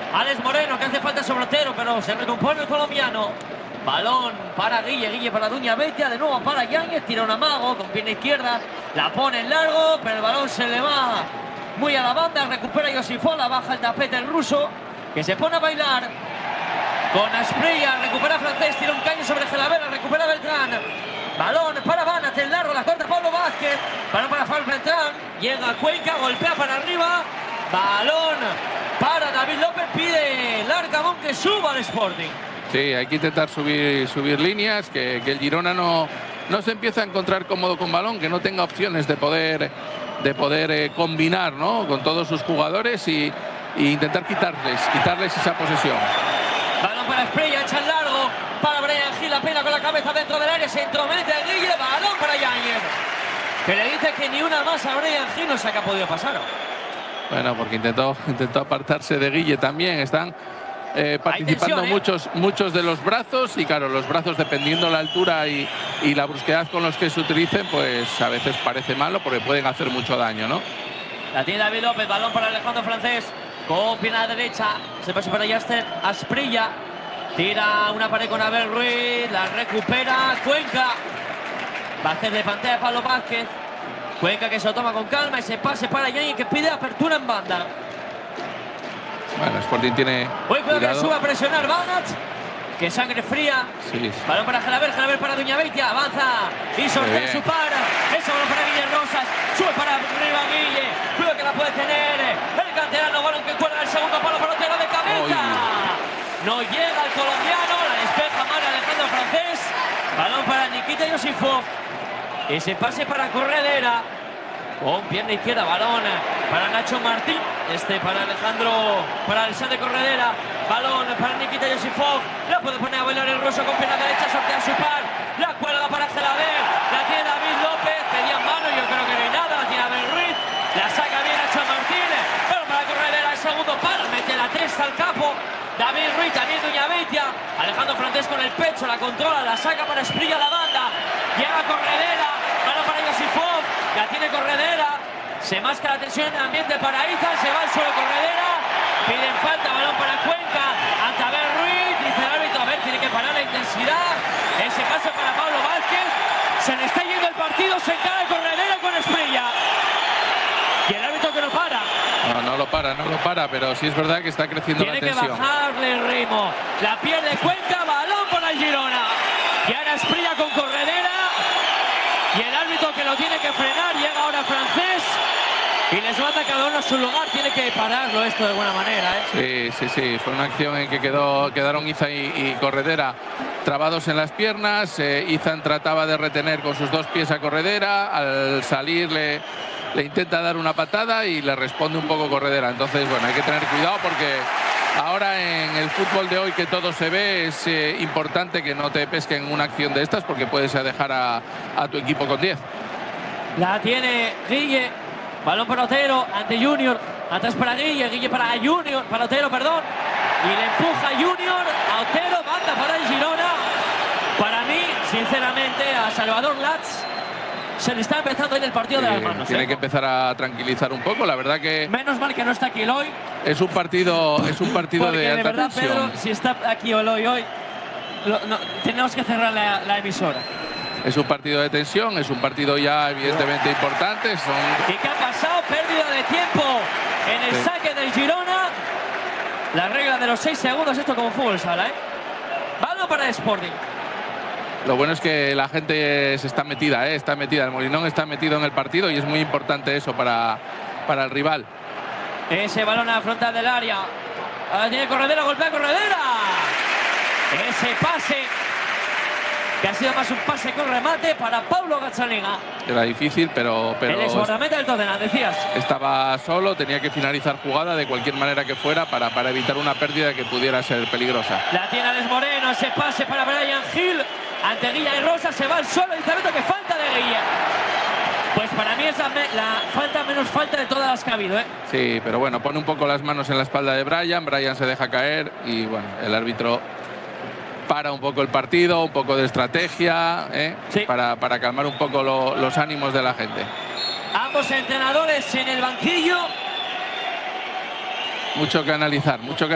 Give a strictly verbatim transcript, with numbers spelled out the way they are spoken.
Alex Moreno, que hace falta sobre Otero, pero se recompone el colombiano. Balón para Guille, Guille para Duña Beitia, de nuevo para Yáñez, tira un amago con pierna izquierda, la pone en largo, pero el balón se le va muy a la banda, recupera Josifola, baja el tapete el ruso, que se pone a bailar con Asprilla, recupera Francés, tira un caño sobre Gelavera, recupera Beltrán. Balón para Banat, el largo, la corta Pablo Vázquez, balón para Fal Beltrán, llega Cuenca, golpea para arriba, balón para David López, pide Larcamón que suba al Sporting. Sí, hay que intentar subir, subir líneas, que, que el Girona no, no se empiece a encontrar cómodo con balón, que no tenga opciones de poder, de poder eh, combinar, ¿no?, con todos sus jugadores y, y intentar quitarles, quitarles esa posesión. Balón para Esprella, echa el largo para Brian Gil, la pena con la cabeza dentro del área, se entromete Guille, balón para Yáñez, que le dice que ni una más a Brian Gil, no sé qué ha podido pasar. Bueno, porque intentó, intentó apartarse de Guille también, están eh, participando tensión, ¿eh? muchos, muchos de los brazos y claro, los brazos dependiendo la altura y, y la brusquedad con los que se utilicen, pues a veces parece malo porque pueden hacer mucho daño, ¿no? La tiene David López, balón para Alejandro Francés, con pierna derecha, se pasa para Yaster Asprilla, tira una pared con Abel Ruiz, la recupera Cuenca, va a hacer de pantalla a Pablo Vázquez, Cuenca que se lo toma con calma, ese pase para Yáñez que pide apertura en banda. Bueno, Sporting tiene Hoy puede que cuidado. suba a presionar Banat, que sangre fría. Sí, sí. Balón para Gelaber, Gelaber para Duña Beitia, avanza y sortea su par. Ese balón para Guille Rosas, sube para arriba Guille, cuidado que la puede tener el canterano, balón que cuelga el segundo palo para Otero de cabeza. Oy. No llega el colombiano, la despeja mal Alejandro Francés. Balón para Nikita Yosifov. Ese pase para Corredera. Con pierna izquierda, balón para Nacho Martín. Este para Alejandro, para Alexandre Corredera. Balón para Nikita Yosifov. La puede poner a bailar el ruso con pierna derecha, sortea su par. La cuelga para Gelaber. La tiene David López. Pedía mano, yo creo que no hay nada. La tiene Abel Ruiz. La saca bien Nacho Martín. Balón para Corredera, el segundo palo. Mete la testa al capo. David Ruiz, también Duña Beitia. Alejandro Francés con el pecho, la controla, la saca para Esprilla la banda. Llega Corredera, balón para Yosifov, la tiene Corredera. Se masca la tensión en el ambiente para Izan, se va al suelo Corredera. Piden falta, balón para Cuenca. Ante Abel Ruiz, dice el árbitro, a ver, tiene que parar la intensidad. Ese paso para Pablo Vázquez. Se le está yendo el partido, se cae Corredera con Esprilla. Y el árbitro que no para. No, no lo para, no lo para, pero sí es verdad que está creciendo Tiene la tensión. Tiene que bajarle el ritmo. La pierde Cuenca, balón para el Girona. Y ahora Esprilla con Corredera. Y el árbitro que lo tiene que frenar. Llega ahora Francés. Y les manda cada uno a su lugar. Tiene que pararlo esto de buena manera, ¿eh? Sí, sí, sí. Fue una acción en que quedó, quedaron Izan y, y Corredera trabados en las piernas. Eh, Izan trataba de retener con sus dos pies a Corredera. Al salir le, le intenta dar una patada y le responde un poco Corredera. Entonces, bueno, hay que tener cuidado porque ahora en el fútbol de hoy que todo se ve es eh, importante que no te pesquen una acción de estas porque puedes dejar a, a tu equipo con diez. La tiene Guille. Balón para Otero, ante Junior. Atrás para Guille, Guille para Junior, para Otero, perdón. Y le empuja Junior a Otero, banda para el Girona. Para mí, sinceramente, a Salvador Latz se le está empezando en el partido sí, de las manos. Tiene ¿eh? que empezar a tranquilizar un poco, la verdad que... Menos mal que no está aquí el hoy. Es un partido, es un partido Porque de de alta verdad, tensión. Pedro, si está aquí el hoy, hoy, lo, no, tenemos que cerrar la, la emisora. Es un partido de tensión, es un partido ya evidentemente importante. Son... ¿Y qué ha pasado? Pérdida de tiempo en el sí. saque del Girona. La regla de los seis segundos, esto como fútbol sala, ¿eh? Balón para el Sporting. Lo bueno es que la gente se está metida, ¿eh? Está metida. El Molinón está metido en el partido y es muy importante eso para, para el rival. Ese balón a la frontal del área. Ahora tiene Corredera, golpea Corredera. Ese pase, que ha sido más un pase con remate para Pablo Gazzaniga. Era difícil, pero... pero el guardameta del Tottenham, decías. Estaba solo, tenía que finalizar jugada de cualquier manera que fuera para, para evitar una pérdida que pudiera ser peligrosa. La tiene Alex Moreno, ese pase para Brian Gil. Ante Guilla y Rosa, se va al suelo y Zabeto que falta de Guilla. Pues para mí es la, la falta menos falta de todas las que ha habido, ¿eh? Sí, pero bueno, pone un poco las manos en la espalda de Brian. Brian se deja caer y bueno, el árbitro... para un poco el partido, un poco de estrategia, ¿eh? sí. para, para calmar un poco lo, los ánimos de la gente. Ambos entrenadores en el banquillo. Mucho que analizar, mucho que